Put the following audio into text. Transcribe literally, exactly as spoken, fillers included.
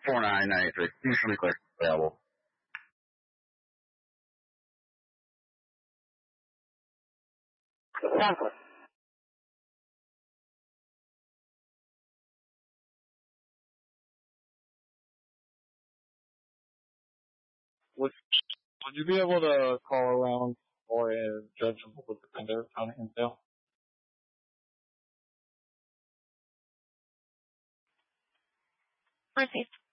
four nine nine three. You should be clear. Available. Conflict. Would, would you be able to call around for a judgment with the defender on Intel? Received.